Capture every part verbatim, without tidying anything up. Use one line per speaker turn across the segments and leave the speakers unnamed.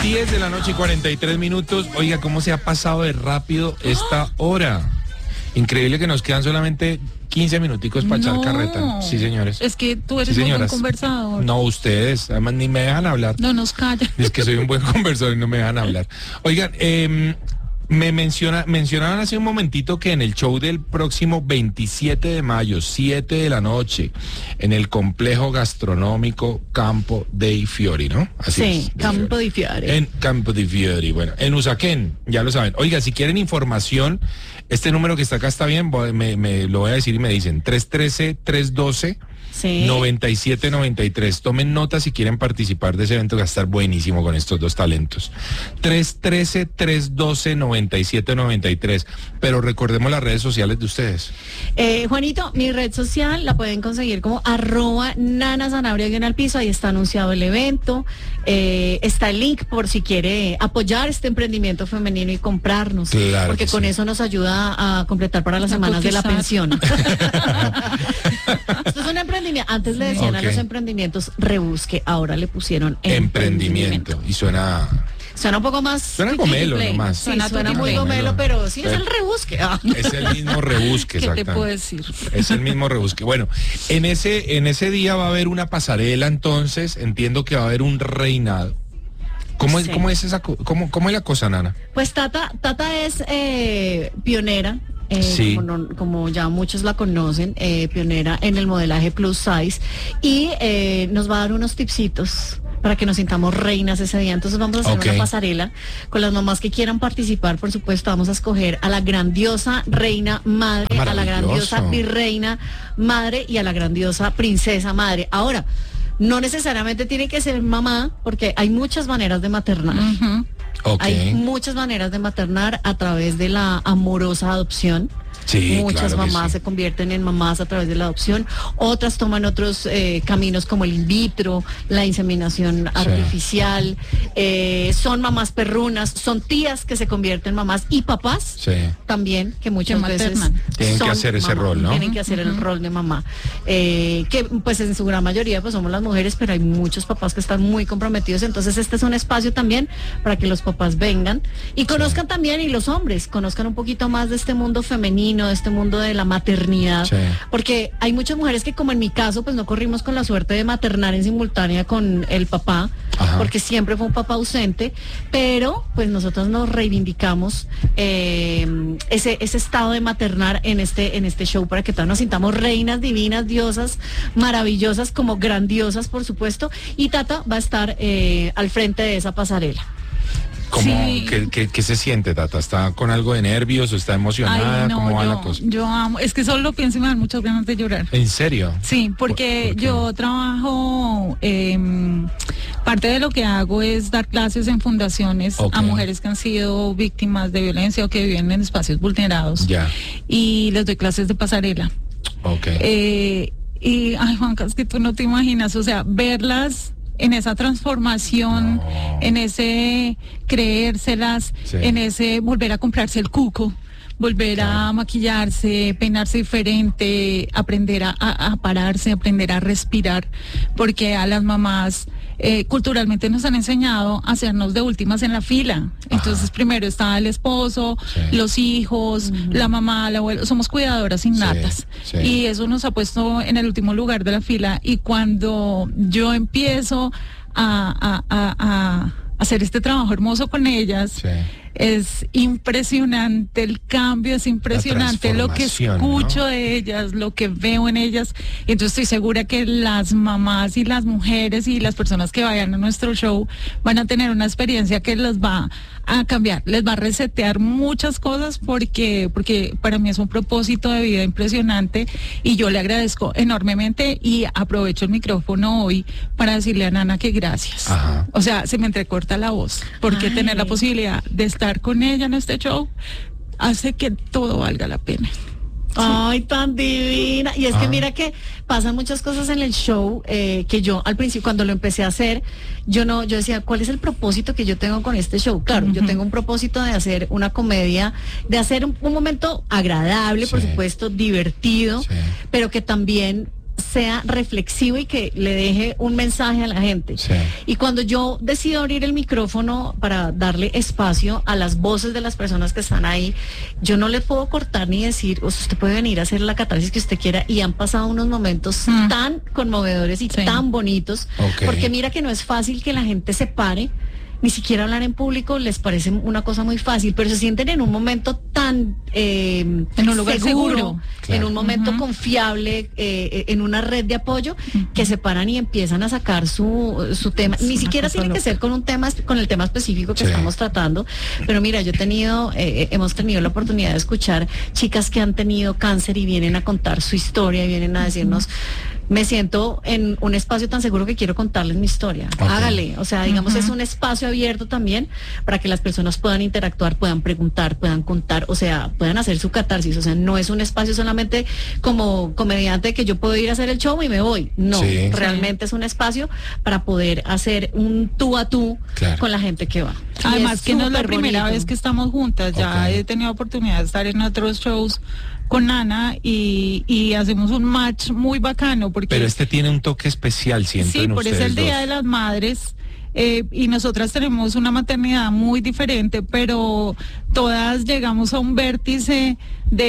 diez de la noche y cuarenta y tres minutos. Oiga, ¿cómo se ha pasado de rápido esta hora? Increíble que nos quedan solamente quince minuticos para
no,
echar carreta. Sí, señores.
Es que tú eres
sí,
un buen
señoras.
conversador.
No, ustedes. Además, ni me dejan hablar.
No nos callan.
Es que soy un buen conversador y no me dejan hablar. Oigan, eh, me menciona, mencionaban hace un momentito que en el show del próximo veintisiete de mayo, siete de la noche, en el complejo gastronómico Campo dei Fiori, ¿no? Así
sí,
es,
Campo dei Fiori.
En Campo dei Fiori, bueno, en Usaquén, ya lo saben. Oiga, si quieren información, este número que está acá está bien, me, me lo voy a decir y me dicen, tres uno tres, tres uno dos,
Sí.
noventa y siete noventa y tres. Tomen nota si quieren participar de ese evento que va a estar buenísimo con estos dos talentos. tres uno tres, tres uno dos, noventa y siete noventa y tres. Pero recordemos las redes sociales de ustedes.
Eh, Juanito, mi red social la pueden conseguir como arroba Nana Sanabria en el piso. Ahí está anunciado el evento. Eh, está el link por si quiere apoyar este emprendimiento femenino y comprarnos.
Claro
porque con
sí.
eso nos ayuda a completar para las semanas de la pensión. Esto es un emprendimiento. Antes le decían okay. a los emprendimientos rebusque, ahora le pusieron emprendimiento.
emprendimiento. Y suena...
Suena un poco más...
Suena gomelo nomás.
Sí, suena, suena muy gomelo, pero sí, pero es el rebusque. Ah.
Es el mismo rebusque,
¿Qué te puedo decir?
Es el mismo rebusque. Bueno, en ese, en ese día va a haber una pasarela, entonces, entiendo que va a haber un reinado. ¿Cómo, sí. es, cómo es esa cómo, cómo es la cosa, Nana?
Pues Tata, Tata es eh, pionera. Eh,
sí.
como, no, como ya muchos la conocen, eh, pionera en el modelaje plus size y eh, nos va a dar unos tipsitos para que nos sintamos reinas ese día. Entonces vamos a hacer okay. una pasarela con las mamás que quieran participar. Por supuesto, vamos a escoger a la grandiosa reina madre, a la grandiosa virreina madre y a la grandiosa princesa madre. Ahora, no necesariamente tiene que ser mamá, porque hay muchas maneras de maternar.
Uh-huh. Okay.
Hay muchas maneras de maternar a través de la amorosa adopción.
Sí,
Muchas
claro
mamás
sí.
se convierten en mamás a través de la adopción, otras toman otros eh, caminos como el in vitro, la inseminación sí. artificial, eh, son mamás perrunas, son tías que se convierten en mamás y papás
sí.
también, que muchas que veces
tienen que hacer ese
mamá,
rol, ¿no?
Tienen que hacer uh-huh. el rol de mamá, eh, que pues en su gran mayoría pues somos las mujeres, pero hay muchos papás que están muy comprometidos, entonces este es un espacio también para que los papás vengan y conozcan sí. también, y los hombres, conozcan un poquito más de este mundo femenino, de este mundo de la maternidad, sí. porque hay muchas mujeres que, como en mi caso, pues no corrimos con la suerte de maternar en simultánea con el papá, Ajá. porque siempre fue un papá ausente, pero pues nosotros nos reivindicamos eh, ese ese estado de maternar en este en este show para que todas nos sintamos reinas, divinas, diosas, maravillosas, como grandiosas, por supuesto, y Tata va a estar eh, al frente de esa pasarela.
¿Cómo,
sí.
¿qué, qué, ¿Qué se siente, Tata? ¿Está con algo de nervios o está emocionada?
Ay, no,
¿Cómo va
yo,
la cosa?
Yo amo, es que solo lo pienso y me dan muchas ganas de llorar.
¿En serio?
Sí, porque
¿Por, por
yo trabajo, eh, parte de lo que hago es dar clases en fundaciones okay. a mujeres que han sido víctimas de violencia o que viven en espacios vulnerados.
Ya.
Y les doy clases de pasarela.
Ok.
Eh, y, ay, Juanca, es que tú no te imaginas, o sea, verlas en esa transformación, no. en ese creérselas, sí. en ese volver a comprarse el cuco, volver claro. a maquillarse, peinarse diferente, aprender a, a, a pararse, aprender a respirar, porque a las mamás eh, culturalmente nos han enseñado a hacernos de últimas en la fila. Entonces Ajá. primero está el esposo, sí. los hijos, uh-huh. la mamá, la abuela, somos cuidadoras innatas sí, sí. y eso nos ha puesto en el último lugar de la fila, y cuando yo empiezo a, a, a, a hacer este trabajo hermoso con ellas, sí. es impresionante el cambio, es impresionante lo que escucho, ¿no?, de ellas, lo que veo en ellas. Y entonces estoy segura que las mamás y las mujeres y las personas que vayan a nuestro show van a tener una experiencia que les va a cambiar, les va a resetear muchas cosas, porque porque para mí es un propósito de vida impresionante, y yo le agradezco enormemente, y aprovecho el micrófono hoy para decirle a Nana que gracias.
Ajá.
O sea, se me entrecorta la voz, porque Ay. tener la posibilidad de estar con ella en este show hace que todo valga la pena.
Ay, tan divina. Y es ah. que mira que pasan muchas cosas en el show, eh, que yo al principio, cuando lo empecé a hacer, yo no, yo decía, ¿cuál es el propósito que yo tengo con este show? Claro, uh-huh. yo tengo un propósito de hacer una comedia, de hacer un, un momento agradable, sí. por supuesto, divertido, sí. pero que también sea reflexivo y que le deje un mensaje a la gente.
Sí.
Y cuando yo decido abrir el micrófono para darle espacio a las voces de las personas que están ahí, yo no le puedo cortar ni decir, o sea, usted puede venir a hacer la catarsis que usted quiera, y han pasado unos momentos mm. tan conmovedores y sí. tan bonitos,
okay.
porque mira que no es fácil que la gente se pare. Ni siquiera hablar en público les parece una cosa muy fácil, pero se sienten en un momento tan eh,
en un lugar seguro, seguro.
Claro. En un momento uh-huh. confiable, eh, en una red de apoyo, uh-huh. que se paran y empiezan a sacar su, su tema. Es Ni siquiera tiene loca. que ser con un tema, con el tema específico que sí. estamos tratando, pero mira, yo he tenido, eh, hemos tenido la oportunidad de escuchar chicas que han tenido cáncer y vienen a contar su historia y vienen a decirnos, uh-huh. me siento en un espacio tan seguro que quiero contarles mi historia. Okay. Hágale, o sea, digamos, uh-huh. es un espacio abierto también para que las personas puedan interactuar, puedan preguntar, puedan contar, o sea, puedan hacer su catarsis. O sea, no es un espacio solamente como comediante que yo puedo ir a hacer el show y me voy. No, sí. realmente es un espacio para poder hacer un tú a tú claro. con la gente que va.
Además que no es la primera bonito. vez que estamos juntas, ya okay. he tenido oportunidad de estar en otros shows con Ana y, y hacemos un match muy bacano. Porque
pero este tiene un toque especial, siento.
Sí,
en
por eso el Día
dos.
de las Madres. Eh, y nosotras tenemos una maternidad muy diferente, pero todas llegamos a un vértice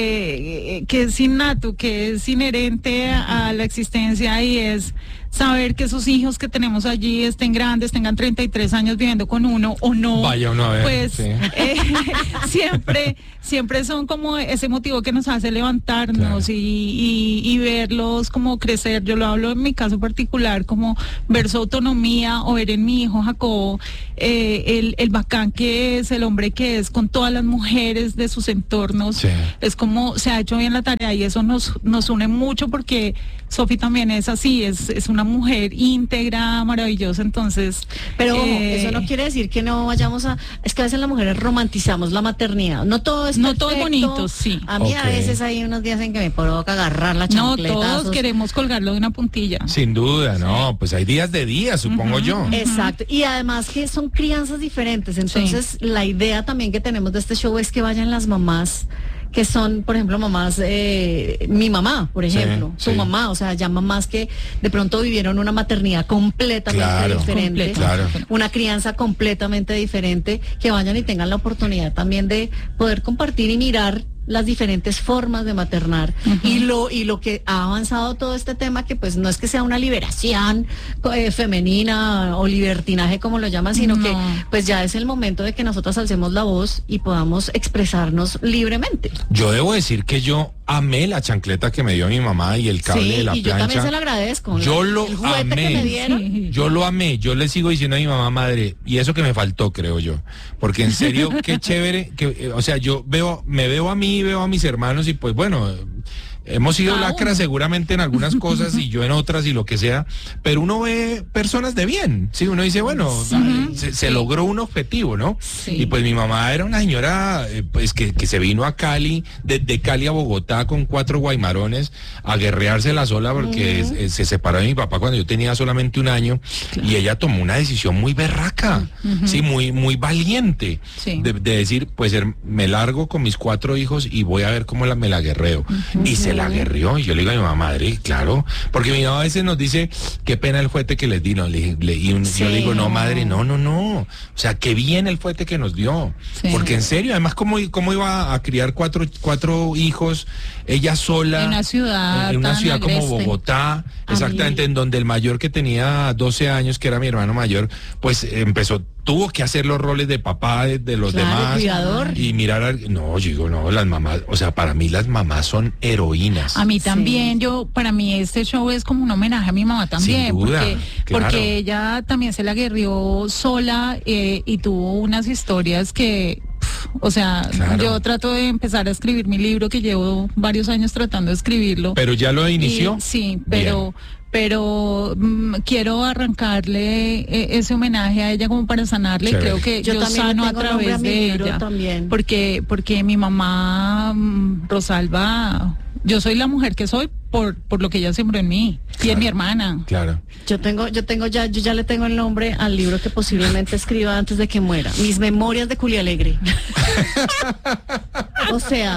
de eh, que es innato, que es inherente a, a la existencia, y es saber que esos hijos que tenemos allí estén grandes, tengan treinta y tres años viviendo con uno o no.
Vaya uno a ver.
Pues
sí.
eh, siempre, siempre son como ese motivo que nos hace levantarnos claro. y, y, y verlos como crecer. Yo lo hablo en mi caso particular, como ver su autonomía, o ver en mi hijo Jacobo eh, el, el bacán que es, el hombre que es con todas las mujeres de sus entornos. Sí. Es como se ha hecho bien la tarea, y eso nos, nos une mucho, porque Sofi también es así, es, es una mujer íntegra, maravillosa. Entonces,
pero eh, eso no quiere decir que no vayamos a, es que a veces las mujeres romantizamos la maternidad, no todo es
no
perfecto.
todo es bonito, sí.
A mí okay. a veces hay unos días en que me provoca agarrar la chancleta.
No todos queremos colgarlo de una puntilla.
Sin duda, sí. no, pues hay días de días, supongo uh-huh, yo.
Exacto, y además que son crianzas diferentes, entonces sí. la idea también que tenemos de este show es que vayan las mamás que son, por ejemplo, mamás, eh, mi mamá, por ejemplo, sí, su sí. mamá, o sea, ya mamás que de pronto vivieron una maternidad completamente
claro,
diferente,
claro.
una crianza completamente diferente, que vayan y tengan la oportunidad también de poder compartir y mirar las diferentes formas de maternar uh-huh. y lo y lo que ha avanzado todo este tema, que pues no es que sea una liberación eh, femenina o libertinaje como lo llaman, sino no. que pues ya es el momento de que nosotros alcemos la voz y podamos expresarnos libremente.
Yo debo decir que yo amé la chancleta que me dio mi mamá y el cable
sí,
de la
y
plancha.
Yo también se lo agradezco.
Yo
la,
lo
el juguete
amé.
Que me dieron.
Sí. Yo lo amé. Yo le sigo diciendo a mi mamá, madre, y eso que me faltó, creo yo. Porque en serio, qué chévere. Que, o sea, yo veo, me veo a mí, veo a mis hermanos, y pues bueno, hemos sido ah, lacras seguramente en algunas cosas y yo en otras y lo que sea, pero uno ve personas de bien, sí, uno dice, bueno, sí, se, se sí. logró un objetivo, ¿no? Sí. Y pues mi mamá era una señora eh, pues que, que se vino a Cali, de, de Cali a Bogotá con cuatro guaymarones a guerreársela sola porque uh-huh. es, se separó de mi papá cuando yo tenía solamente un año claro. y ella tomó una decisión muy berraca, uh-huh. sí, muy, muy valiente sí. de, de decir, pues me largo con mis cuatro hijos y voy a ver cómo la, me la guerreo. Uh-huh. Y se la guerrió, y yo le digo a mi mamá, madre, claro, porque mi mamá a veces nos dice, qué pena el fuete que les di, no, le, le, y un, sí. yo le digo, no, madre, no, no, no, o sea, qué bien el fuete que nos dio, sí. porque en serio, además, ¿cómo, cómo iba a criar cuatro, cuatro hijos, ella sola,
en una ciudad,
en una ciudad como Bogotá, exactamente, en donde el mayor que tenía doce años, que era mi hermano mayor, pues empezó, tuvo que hacer los roles de papá de, de los
claro,
demás
cuidador.
Y mirar al, no, yo digo, no, las mamás, o sea, para mí las mamás son heroínas.
A mí también, sí. yo, para mí este show es como un homenaje a mi mamá también,
sin duda,
porque,
claro.
porque ella también se la guerrió sola eh, y tuvo unas historias que, pff, o sea, claro. yo trato de empezar a escribir mi libro, que llevo varios años tratando de escribirlo.
¿Pero ya lo inició?
Y, sí, pero... Bien. pero mm, quiero arrancarle eh, ese homenaje a ella como para sanarle. Chévere. Creo que yo, yo sano a través a de ella
también.
porque porque mi mamá mm, Rosalba, yo soy la mujer que soy por por lo que ella sembró en mí claro. y en mi hermana.
Claro.
Yo tengo yo tengo ya yo ya le tengo el nombre al libro que posiblemente escriba antes de que muera, Mis memorias de Culialegre. O sea,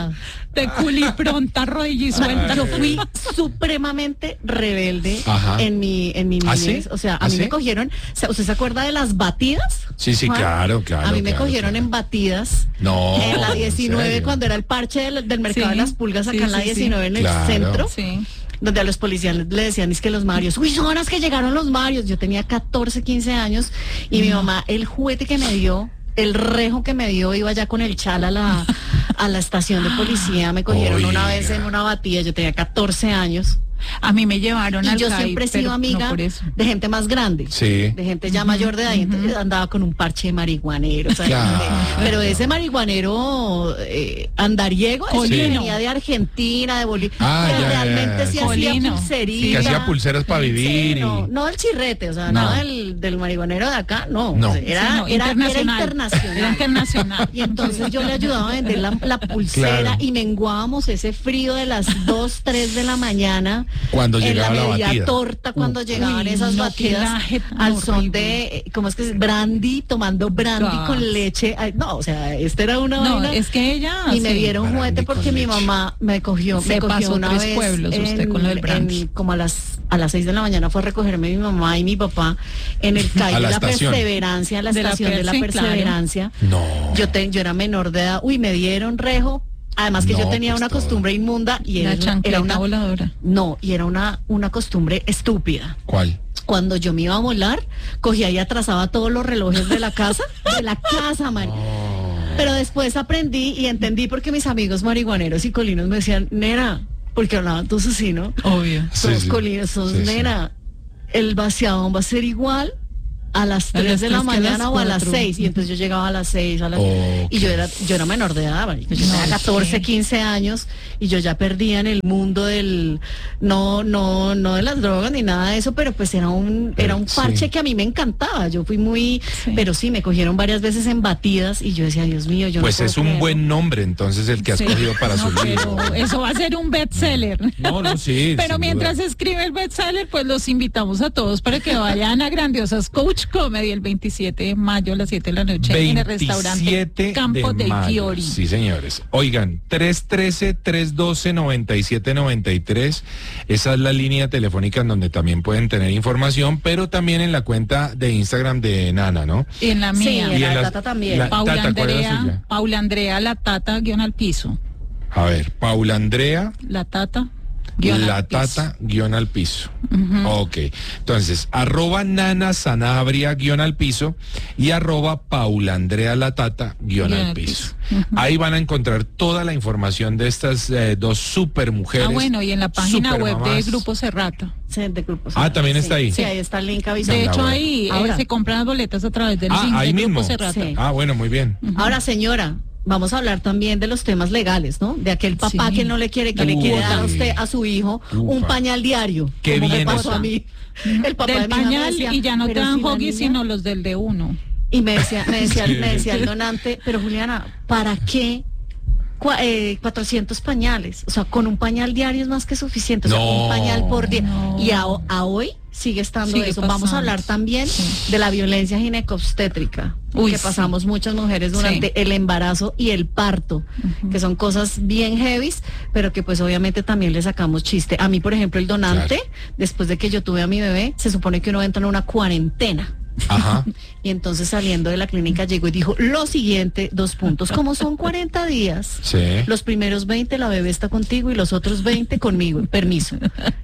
de culipronta, rodilla y suelta.
Yo fui supremamente rebelde
Ajá.
en mi en mi
¿Ah,
niñez.
sí?
O sea, a
¿Ah,
mí
sí?
me cogieron, ¿usted se acuerda de las batidas?
Sí, sí,
Juan?
claro, claro.
A mí me
claro,
cogieron
claro.
en batidas.
No,
En la
¿en
diecinueve,
serio?
cuando era el parche del, del mercado
Sí,
de las pulgas, acá
sí,
en la
sí, sí.
diecinueve, en el
Claro.
centro.
Sí.
Donde a los policías le decían, es que los Marios, uy, son horas que llegaron los Marios. Yo tenía catorce, quince años y mi mamá, el juguete que me dio, el rejo que me dio, iba ya con el chal a la, a la estación de policía. Me cogieron una
Oiga.
vez en una batida, yo tenía catorce años.
A mí me llevaron
Y
al
yo
C A I,
siempre he
pero
sido
no
amiga
por eso.
de gente más grande,
Sí.
de gente ya mayor de edad, y entonces andaba con un parche de marihuanero, ¿sabes?
Claro.
Pero de ese marihuanero eh, andariego, ese que
Colino.
venía de Argentina, de Bolivia,
Ah,
que
ya, ya,
realmente
ya,
sí
sí.
hacía
Colino.
pulsería.
Que hacía pulseras para vivir.
Sí, no,
y...
no el chirrete, o sea,
No.
nada del, del marihuanero de acá, no.
No.
O sea, era,
Sí, no,
era, era
internacional.
internacional.
Era internacional.
Y entonces yo le ayudaba a vender la, la pulsera
Claro.
y menguábamos ese frío de las dos, tres de la mañana.
Cuando
en
llegaba la
media
batida.
torta, cuando llegaban
Uy,
esas
no, qué
batidas
laje tan
al son
horrible.
de, eh, ¿cómo es que es? Brandy, tomando brandy
Gas.
con leche. Ay, no, o sea, esta era una
No,
vaina.
es que ella
Y me
sí.
dieron
Brandy
juguete
con
porque mi
leche.
mamá me cogió,
Se
me cogió
pasó
una
tres
vez
pueblos usted con lo del brandy.
en- como a las a las seis de la mañana fue a recogerme mi mamá y mi papá en el calle
A
de
la
la
estación.
Perseverancia, a la
De la
estación de la
Perse, claro.
Perseverancia.
No.
Yo te, yo era menor de edad, uy, me dieron rejo. Además que
No,
yo tenía
pues
una
todo.
costumbre inmunda y
La
era,
chancleta
era una
voladora.
no, y era una una costumbre estúpida.
¿Cuál?
Cuando yo me iba a volar, cogía y atrasaba todos los relojes de la casa, de la casa, Mari. Pero después aprendí y entendí porque mis amigos marihuaneros y colinos me decían, nena, porque hablaban todos así, ¿no?
Obvio.
Sí,
Sos
sí.
colinos, sos
Sí, sí.
nena. El vaciadón va a ser igual a las
A
tres
las
de la
tres que a las
mañana o a las
cuatro.
seis. Y entonces yo llegaba a las seis, a las...
Ok.
Y yo era, yo era menor de edad, marica. Yo
No,
tenía catorce,
sí.
quince años y yo ya perdía en el mundo del, no, no, no de las drogas ni nada de eso, pero pues era un, era un
Sí.
parche que a mí me encantaba. Yo fui muy,
Sí.
pero sí, me cogieron varias veces en batidas y yo decía, Dios mío, yo
Pues
no
es
puedo
un
creerlo.
buen nombre entonces el que has
Sí.
cogido para
No,
su libro.
pero eso va a ser un bestseller.
No, no, sí.
Pero
sin
mientras
duda.
escribe el bestseller, pues los invitamos a todos para que vayan a Grandiosas Coach Comedy el veintisiete de mayo a las siete de la noche en el restaurante
veintisiete
Campo
de
dei
mayo.
Fiori.
Sí, señores. Oigan, tres uno tres, tres uno dos, nueve siete nueve tres. Esa es la línea telefónica en donde también pueden tener información, pero también en la cuenta de Instagram de Nana, ¿no?
Y en la
Sí,
mía,
en
Y
la
en
de
las-
Tata también.
la-
Paula
Tata, ¿cuál es la
Andrea,
suya?
Paula Andrea, la tata, guión al piso.
A ver, Paula Andrea.
La tata, guión
La
al piso.
tata guión al piso. Ok. Entonces, arroba nana sanabria guión al piso y arroba paula andrea la tata guión
Guión
al
al
piso.
piso.
Ahí van a encontrar toda la información de estas eh, dos super mujeres.
Ah, bueno, y en la página web de
supermamás.
Grupo Cerrata.
Sí, de grupos.
Ah, también
Sí,
está ahí.
Sí, ahí está el link avisado.
De
Ah,
hecho,
bueno.
ahí eh,
Ahora.
se compran las boletas a través del
Ah,
link
ahí
de Grupo
mismo.
Cerrata.
Sí.
Ah, bueno, muy bien.
Ahora, señora, vamos a hablar también de los temas legales, ¿no? De aquel papá
Sí.
que no le quiere, que le
Uy.
quiere dar a usted, a su hijo, un
Ufa.
pañal diario.
Qué
como me
bien
pasó
eso.
a mí. El papá de
Del
mi hija me
pañal
decía,
y ya no te
"Pero
dan
si la
hoggies,
niña-".
sino los del de uno.
Y me decía, me decía,
Sí.
me decía el donante, pero Juliana, ¿para qué cua- eh, cuatrocientos pañales? O sea, con un pañal diario es más que suficiente. O sea,
No.
un pañal por día.
No.
Y a, a hoy sigue estando
Sigue
eso. Vamos a
pasando.
hablar también
Sí.
de la violencia ginecobstétrica
Uy,
que
sí.
pasamos muchas mujeres durante
Sí.
el embarazo y el parto, que son cosas bien heavies, pero que pues obviamente también le sacamos chiste. A mí, por ejemplo, el donante,
Claro.
después de que yo tuve a mi bebé, se supone que uno entra en una cuarentena.
Ajá.
Y entonces saliendo de la clínica llegó y dijo lo siguiente, dos puntos, como son cuarenta días,
Sí.
los primeros veinte la bebé está contigo y los otros veinte conmigo, permiso.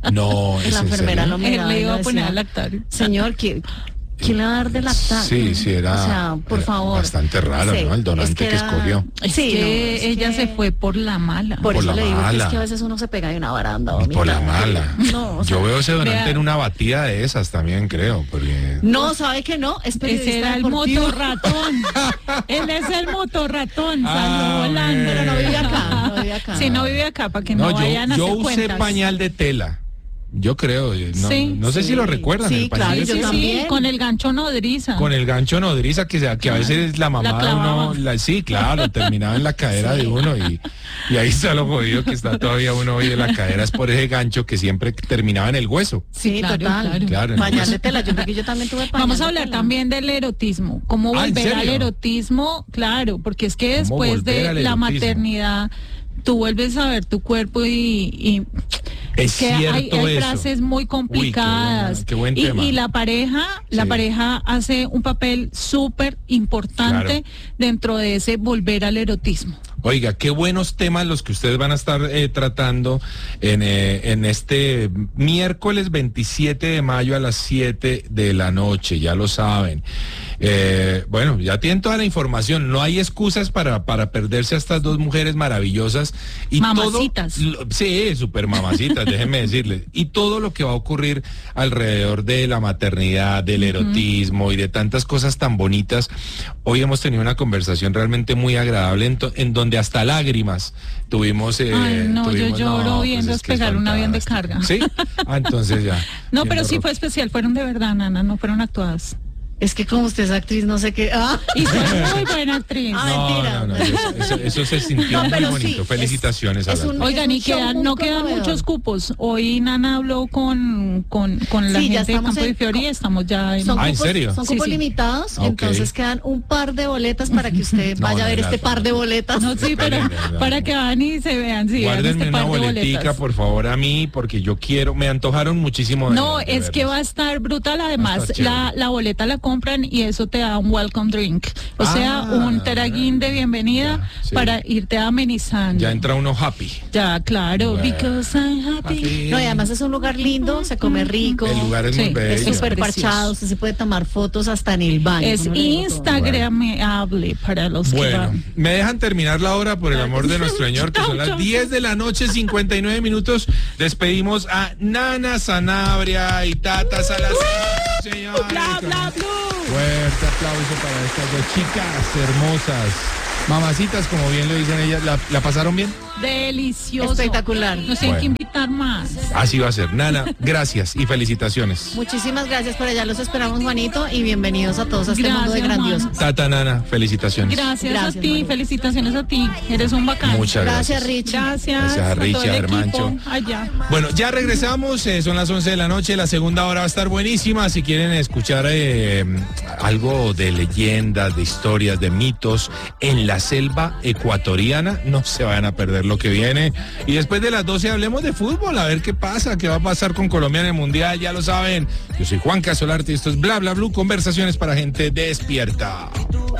No,
Y
¿es
la
en
enfermera
serio?
lo
Él
miraba
le
y
iba
lo
a poner
decía,
a lactar.
señor, ¿quién, quién le va a dar de lactar?
Sí, sí, era,
O sea, por
era
favor.
bastante raro,
Sí,
¿no? El donante
es
que,
que era-
escogió.
Es
Sí,
que
no, es
ella
que-
se fue por la mala.
Por,
Por
eso
la
le digo que es
mala.
que a veces uno se pega de una baranda. o
Por la
mira,
mala.
No, o sea,
Yo veo ese donante
vea-
en una batida de esas también, creo. Porque...
no, sabe que no, es periodista
Ese era el
deportivo.
motorratón. Él es el motorratón.
Ah,
Salió volando.
Pero no vive acá, no vive acá.
Sí, no vive acá, para que no,
No,
vayan
yo,
a
yo
hacer
usé
cuentas.
pañal de tela. Yo creo. eh, No,
Sí,
no sé
sí.
si lo recuerdan.
Sí,
el pañal
claro,
de
yo
Sí,
tela.
sí,
también.
con el gancho nodriza.
Con el gancho nodriza que, sea, que a veces la mamá de
clavaba.
uno, la- sí, claro, terminaba en la cadera de uno y, y ahí está lo jodido que está todavía uno hoy en la cadera, es por ese gancho que siempre terminaba en el hueso.
Sí,
Claro,
total.
claro.
Claro,
Pañal
entonces-
de tela, yo creo que yo también tuve pañal
Vamos a
de
hablar
tela.
también del erotismo, cómo
Ah, ¿en
volver al
serio?
erotismo, claro, porque es que
¿Cómo
después
volver
de
al
la
erotismo?
maternidad tú vuelves a ver tu cuerpo y... y
es
que
cierto
hay, hay
eso.
frases muy complicadas.
Uy, qué buen- qué buen
y,
tema.
y la pareja, la
Sí.
pareja hace un papel súper importante
Claro.
dentro de ese volver al erotismo.
Oiga, qué buenos temas los que ustedes van a estar eh, tratando en, eh, en este miércoles veintisiete de mayo a las siete de la noche, ya lo saben. Eh, bueno, ya tienen toda la información, no hay excusas para, para perderse a estas dos mujeres maravillosas. Y
Mamacitas.
Todo, lo- sí, super mamacitas, déjenme decirles. Y todo lo que va a ocurrir alrededor de la maternidad, del erotismo y de tantas cosas tan bonitas. Hoy hemos tenido una conversación realmente muy agradable en, to- en donde hasta lágrimas tuvimos. Eh,
Ay, no, yo
tuvimos-
lloro
no,
viendo
es que es
despegar un avión de
fantástico.
carga.
Sí, ah, entonces ya.
No, pero
viendo
sí
rock.
fue especial, fueron de verdad, Nana, no fueron actuadas.
Es que como usted es actriz, no sé qué. Ah.
Y soy muy buena actriz.
Ah,
No,
mentira.
no, no, eso, eso- eso se sintió
No,
muy
pero
bonito.
sí, es-
Felicitaciones
es
a las
un-
dos.
Oigan, y
un show
quedan,
muy
no quedan
conmovedor.
muchos cupos. Hoy Nana habló con, con, con la
Sí, ya
gente de
estamos
Campo de
en-
Fiori y estamos ya en...
Son
Ah, ¿en
cupos,
serio?
Son
Sí,
cupos
sí.
limitados,
Ah, ok.
entonces quedan un par de boletas para que usted
No,
vaya a
no,
ver
no,
este
no,
par de
no.
boletas.
No, sí, pero
Esperen, no, no.
para que van y se vean, sí, vean
Guárdenme
este
una
par de
boletica,
boletas.
por favor, a mí, porque yo quiero, me antojaron muchísimo. de-
No,
de
es que
verlas.
va a estar brutal.
Va a
Además,
estar chévere.
la, la boleta la compran y eso te da un welcome drink. O
Ah,
sea, un traguín de bienvenida
ya, sí.
para irte amenizando.
Ya entra uno happy.
Ya, claro,
Bueno.
because I'm happy.
Happy.
No, y además es un lugar lindo, se come rico.
El lugar es muy
Sí,
bello.
Es súper
Precioso.
parchado, usted se puede tomar fotos hasta en el baño.
Es
uno le digo todo.
instagramable para los que
Bueno,
van.
me dejan terminar la hora por el amor de nuestro Señor, que son las diez de la noche, cincuenta y nueve minutos. Despedimos a Nana Sanabria y Tata Salazar, señores.
Bla, bla, bla.
Fuerte aplauso para estas dos chicas hermosas. Mamacitas, como bien lo dicen ellas, ¿la, la pasaron bien?
Delicioso.
Espectacular.
Nos tienen
Bueno.
que invitar más.
Así va a ser. Nana, gracias y felicitaciones.
Muchísimas gracias por allá, los esperamos, Juanito, y bienvenidos a todos a este mundo de
Gracias,
grandiosos.
Juan.
Tata, Nana, felicitaciones.
Gracias,
Gracias,
a ti,
María.
felicitaciones a ti. Eres un bacán.
Muchas gracias.
Gracias, Rich.
Gracias,
Gracias a
a todo
Richard,
el equipo
Hermancho.
allá.
Bueno, ya regresamos, eh, son las once de la noche, la segunda hora va a estar buenísima. Si quieren escuchar eh, algo de leyendas, de historias, de mitos en la selva ecuatoriana, no se vayan a perder lo que viene. Y después de las doce hablemos de fútbol, a ver qué pasa, qué va a pasar con Colombia en el Mundial, ya lo saben. Yo soy Juan Casolarte y esto es Bla Bla Blue, conversaciones para gente despierta.